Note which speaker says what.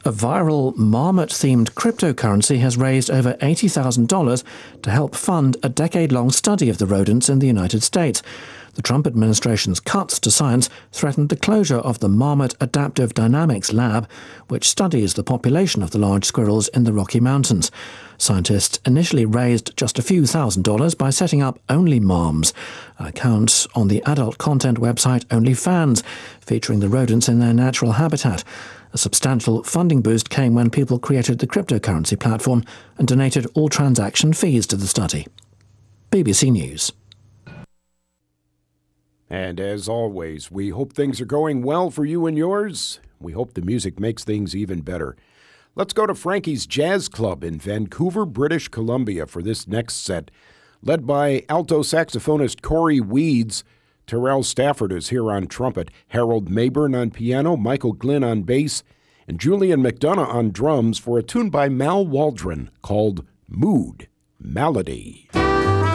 Speaker 1: A viral marmot-themed cryptocurrency has raised over $80,000 to help fund a decade-long study of the rodents in the United States. The Trump administration's cuts to science threatened the closure of the Marmot Adaptive Dynamics Lab, which studies the population of the large squirrels in the Rocky Mountains. Scientists initially raised just a few $1,000s by setting up OnlyMarms, an account on the adult content website OnlyFans, featuring the rodents in their natural habitat. A substantial funding boost came when people created the cryptocurrency platform and donated all transaction fees to the study. BBC News.
Speaker 2: And as always, we hope things are going well for you and yours. We hope the music makes things even better. Let's go to Frankie's Jazz Club in Vancouver, British Columbia for this next set. Led by alto saxophonist Corey Weeds, Terrell Stafford is here on trumpet, Harold Mayburn on piano, Michael Glynn on bass, and Julian McDonough on drums for a tune by Mal Waldron called Mood Malady.